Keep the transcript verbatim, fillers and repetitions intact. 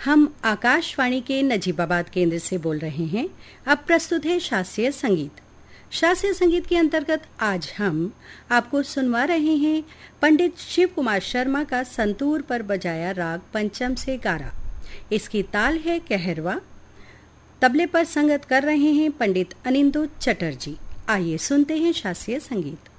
हम आकाशवाणी के नजीबाबाद केंद्र से बोल रहे हैं। अब प्रस्तुत है शास्त्रीय संगीत। शास्त्रीय संगीत के अंतर्गत आज हम आपको सुनवा रहे हैं पंडित शिव कुमार शर्मा का संतूर पर बजाया राग पंचम से गारा। इसकी ताल है कहरवा। तबले पर संगत कर रहे हैं पंडित अनिंदु चटर्जी। आइए सुनते हैं शास्त्रीय संगीत।